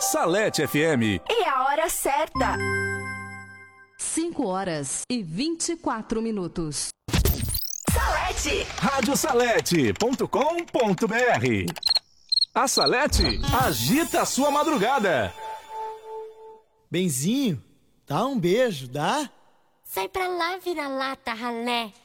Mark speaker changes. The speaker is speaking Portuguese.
Speaker 1: Salete FM.
Speaker 2: E a hora certa.
Speaker 3: 5h24.
Speaker 2: Salete.
Speaker 1: Radiosalete.com.br. A Salete agita a sua madrugada.
Speaker 4: Benzinho, dá um beijo, dá?
Speaker 5: Sai pra lá, vira-lata, ralé.